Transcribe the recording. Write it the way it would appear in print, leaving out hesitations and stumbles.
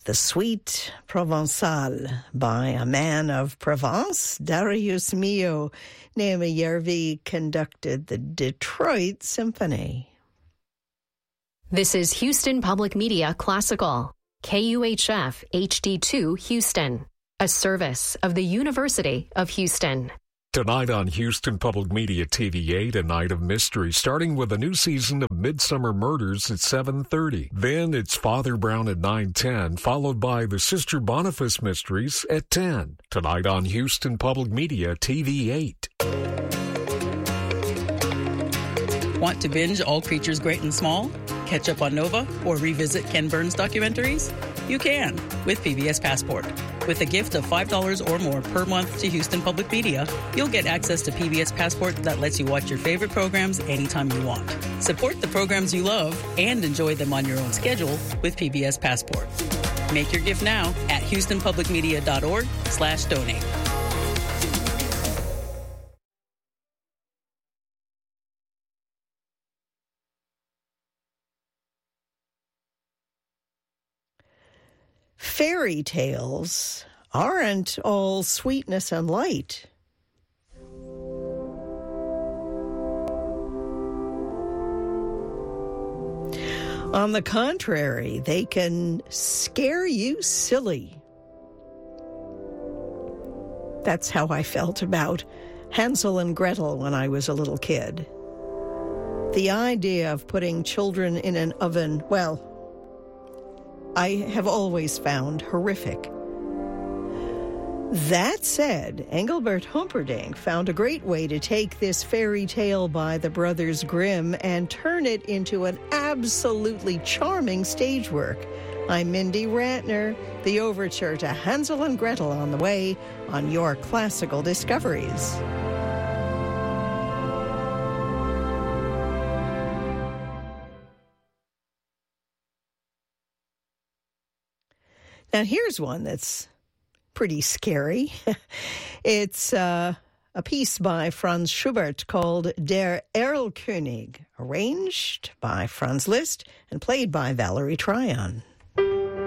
The Suite Provençale by a man of Provence, Darius Milhaud. Naomi Järvi conducted the Detroit Symphony. This is Houston Public Media Classical, KUHF HD2 Houston, a service of the University of Houston. Tonight on Houston Public Media TV8, a night of mystery, starting with a new season of Midsummer Murders at 7:30. Then it's Father Brown at 9:10, followed by the Sister Boniface Mysteries at 10. Tonight on Houston Public Media TV8. Want to binge All Creatures Great and Small? Catch up on Nova? Or revisit Ken Burns documentaries? You can with PBS Passport. With a gift of $5 or more per month to Houston Public Media, you'll get access to PBS Passport that lets you watch your favorite programs anytime you want. Support the programs you love and enjoy them on your own schedule with PBS Passport. Make your gift now at houstonpublicmedia.org/donate. Fairy tales aren't all sweetness and light. On the contrary, they can scare you silly. That's how I felt about Hansel and Gretel when I was a little kid. The idea of putting children in an oven, well, I have always found horrific. That said, Engelbert Humperdinck found a great way to take this fairy tale by the Brothers Grimm and turn it into an absolutely charming stage work. I'm Mindy Ratner. The overture to Hansel and Gretel on the way on your classical discoveries. Now, here's one that's pretty scary. It's a piece by Franz Schubert called Der Erlkönig, arranged by Franz Liszt and played by Valerie Tryon.